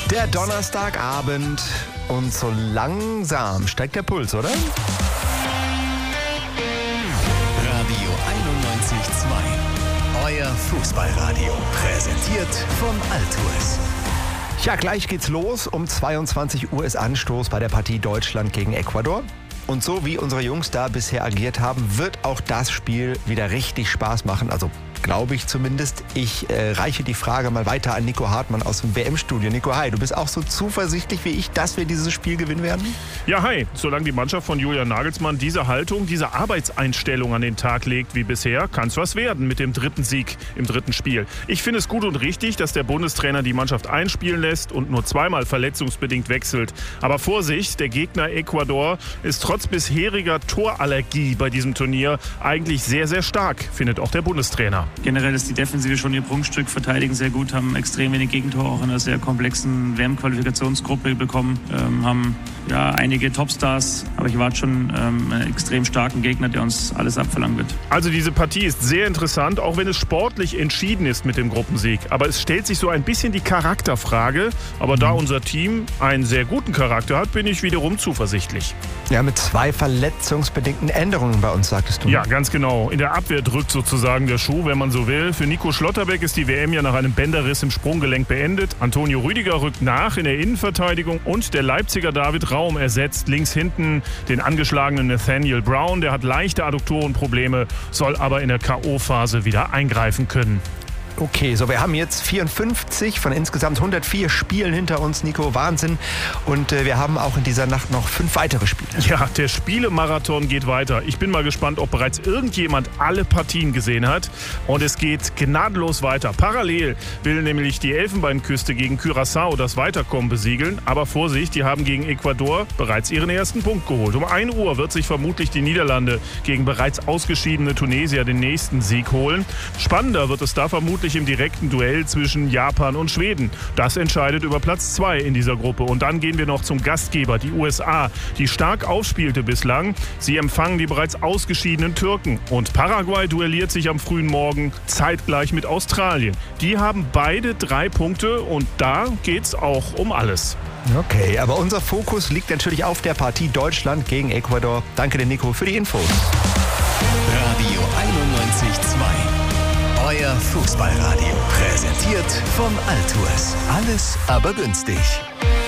Der Donnerstagabend und so langsam steigt der Puls, oder? Radio 91.2. Euer Fußballradio. Präsentiert von Altuis. Ja, gleich geht's los. Um 22 Uhr ist Anstoß bei der Partie Deutschland gegen Ecuador. Und so wie unsere Jungs da bisher agiert haben, wird auch das Spiel wieder richtig Spaß machen. Also glaube ich zumindest. Ich reiche die Frage mal weiter an Nico Hartmann aus dem WM-Studio. Nico, hi, du bist auch so zuversichtlich wie ich, dass wir dieses Spiel gewinnen werden? Ja, hi. Solange die Mannschaft von Julian Nagelsmann diese Haltung, diese Arbeitseinstellung an den Tag legt wie bisher, kann es was werden mit dem dritten Sieg im dritten Spiel. Ich finde es gut und richtig, dass der Bundestrainer die Mannschaft einspielen lässt und nur zweimal verletzungsbedingt wechselt. Aber Vorsicht, der Gegner Ecuador ist trotz bisheriger Torallergie bei diesem Turnier eigentlich sehr, sehr stark, findet auch der Bundestrainer. Generell ist die Defensive schon ihr Prunkstück, verteidigen sehr gut, haben extrem wenig Gegentore auch in einer sehr komplexen WM-Qualifikationsgruppe bekommen, haben ja einige Topstars, aber ich warte schon einen extrem starken Gegner, der uns alles abverlangen wird. Also diese Partie ist sehr interessant, auch wenn es sportlich entschieden ist mit dem Gruppensieg. Aber es stellt sich so ein bisschen die Charakterfrage. Aber da unser Team einen sehr guten Charakter hat, bin ich wiederum zuversichtlich. Ja, mit 2 verletzungsbedingten Änderungen bei uns, sagtest du. Ja, ganz genau. In der Abwehr drückt sozusagen der Schuh, wenn man so will. Für Nico Schlotterbeck ist die WM ja nach einem Bänderriss im Sprunggelenk beendet. Antonio Rüdiger rückt nach in der Innenverteidigung und der Leipziger David Raum ersetzt links hinten den angeschlagenen Nathaniel Brown. Der hat leichte Adduktorenprobleme, soll aber in der K.O.-Phase wieder eingreifen können. Okay, so wir haben jetzt 54 von insgesamt 104 Spielen hinter uns, Nico, Wahnsinn. Und wir haben auch in dieser Nacht noch 5 weitere Spiele. Ja, der Spielemarathon geht weiter. Ich bin mal gespannt, ob bereits irgendjemand alle Partien gesehen hat. Und es geht gnadenlos weiter. Parallel will nämlich die Elfenbeinküste gegen Curaçao das Weiterkommen besiegeln. Aber Vorsicht, die haben gegen Ecuador bereits ihren ersten Punkt geholt. Um 1 Uhr wird sich vermutlich die Niederlande gegen bereits ausgeschiedene Tunesier den nächsten Sieg holen. Spannender wird es da vermutlich im direkten Duell zwischen Japan und Schweden. Das entscheidet über Platz 2 in dieser Gruppe. Und dann gehen wir noch zum Gastgeber, die USA, die stark aufspielte bislang. Sie empfangen die bereits ausgeschiedenen Türken. Und Paraguay duelliert sich am frühen Morgen zeitgleich mit Australien. Die haben beide 3 Punkte und da geht's auch um alles. Okay, aber unser Fokus liegt natürlich auf der Partie Deutschland gegen Ecuador. Danke dir, Nico, für die Infos. Radio 91.2. Euer Fußballradio. Präsentiert von Altuis. Alles aber günstig.